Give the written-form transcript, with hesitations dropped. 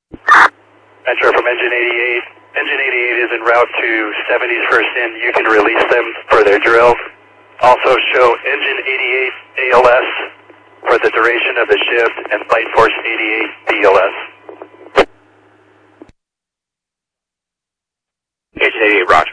Metro from Engine 88. Engine 88 is en route to 70's first in. You can release them for their drill. Also show Engine 88 ALS for the duration of the shift and Flight Force 88 DLS. Engine 88, roger.